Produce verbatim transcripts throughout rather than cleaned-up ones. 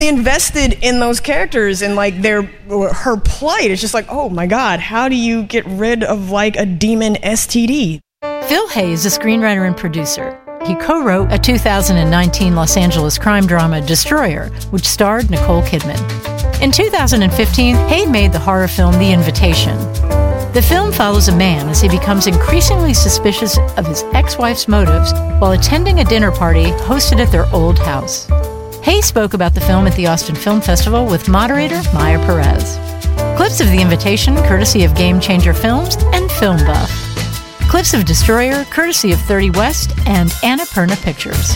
invested in those characters and like their her plight. It's just like, oh my God, how do you get rid of like a demon S T D? Phil Hay is a screenwriter and producer. He co-wrote a two thousand nineteen Los Angeles crime drama, Destroyer, which starred Nicole Kidman. In two thousand fifteen, Hay made the horror film The Invitation. The film follows a man as he becomes increasingly suspicious of his ex-wife's motives while attending a dinner party hosted at their old house. Hay spoke about the film at the Austin Film Festival with moderator Maya Perez. Clips of The Invitation, courtesy of Game Changer Films and Film Buff. Clips of Destroyer, courtesy of thirty West and Annapurna Pictures.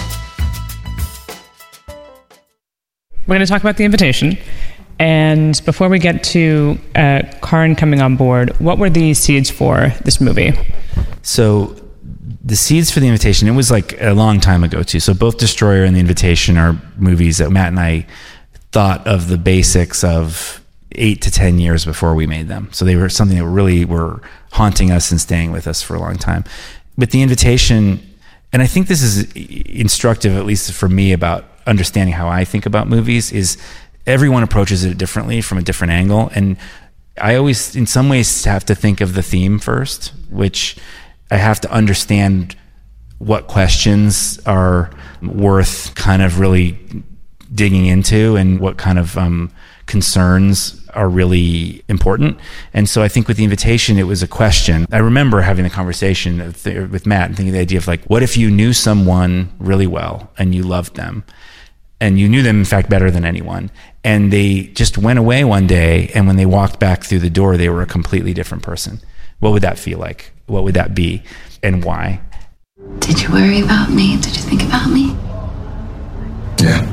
We're going to talk about The Invitation. And before we get to uh, Karn coming on board, what were the seeds for this movie? So the seeds for The Invitation, it was like a long time ago too. So both Destroyer and The Invitation are movies that Matt and I thought of the basics of eight to ten years before we made them. So they were something that really were haunting us and staying with us for a long time. But The Invitation, and I think this is instructive, at least for me, about understanding how I think about movies, is everyone approaches it differently from a different angle. And I always, in some ways, have to think of the theme first, which I have to understand what questions are worth kind of really digging into and what kind of um, concerns are really important. And so I think with The Invitation, it was a question. I remember having the conversation with Matt and thinking the idea of like, what if you knew someone really well and you loved them? And you knew them, in fact, better than anyone. And they just went away one day, and when they walked back through the door, they were a completely different person. What would that feel like? What would that be? And why? Did you worry about me? Did you think about me? Yeah.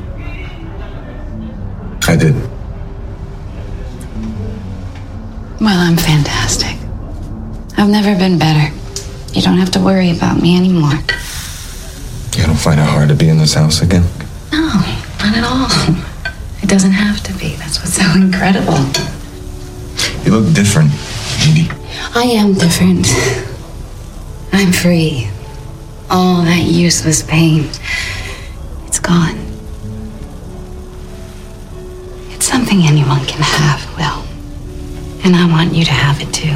I did. Well, I'm fantastic. I've never been better. You don't have to worry about me anymore. You don't find it hard to be in this house again? No, not at all. It doesn't have to be. That's what's so incredible. You look different, Edie. I am different. I'm free. All that useless pain, it's gone. It's something anyone can have, Will. And I want you to have it too.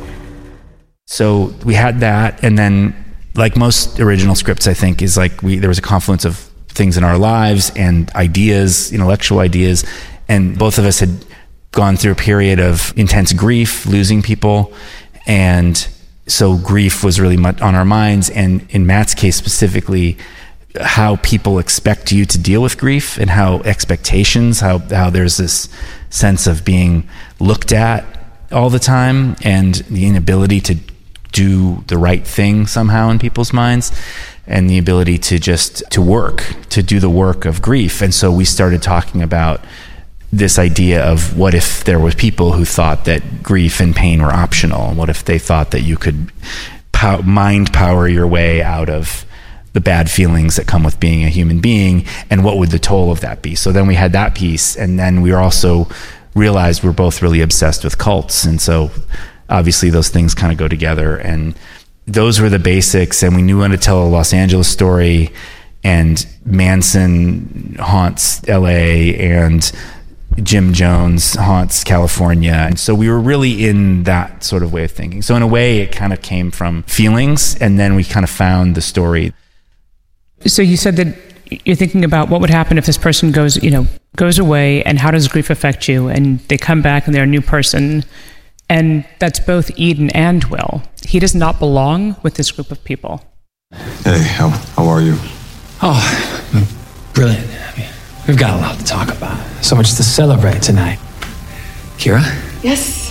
So we had that, and then, like most original scripts, I think, is like we there was a confluence of things in our lives and ideas, intellectual ideas, and both of us had gone through a period of intense grief, losing people, and so grief was really much on our minds. And in Matt's case specifically, how people expect you to deal with grief and how expectations, how how there's this sense of being looked at all the time and the inability to do the right thing somehow in people's minds, and the ability to just to work, to do the work of grief. And so we started talking about this idea of what if there were people who thought that grief and pain were optional? What if they thought that you could pow- mind power your way out of the bad feelings that come with being a human being, and what would the toll of that be? So then we had that piece, and then we also realized we're both really obsessed with cults, and so obviously those things kind of go together, and those were the basics. And we knew how to tell a Los Angeles story, and Manson haunts L A and Jim Jones haunts California, and so we were really in that sort of way of thinking. So in a way it kind of came from feelings, and then we kind of found the story. So you said that you're thinking about what would happen if this person goes, you know, goes away, and how does grief affect you? And they come back and they're a new person. And that's both Eden and Will. He does not belong with this group of people. Hey, how how are you? Oh, brilliant. I mean, we've got a lot to talk about. So much to celebrate tonight. Kira? Yes.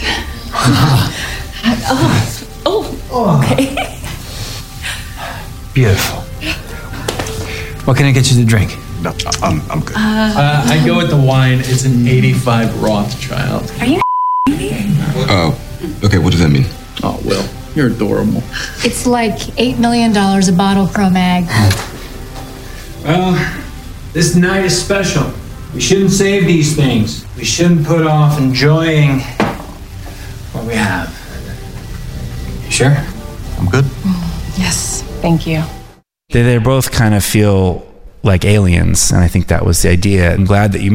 oh, oh, okay. Beautiful. What can I get you to drink? No, I'm I'm good. Uh, uh, I go with the wine. It's an eighty-five Rothschild. Are you Oh, uh, okay, what does that mean? Oh, Will, you're adorable. It's like eight million dollars a bottle, Cro-Mag. Well, this night is special. We shouldn't save these things. We shouldn't put off enjoying what we have. You sure? I'm good. Yes, thank you. They, they both kind of feel like aliens. And I think that was the idea. I'm glad that you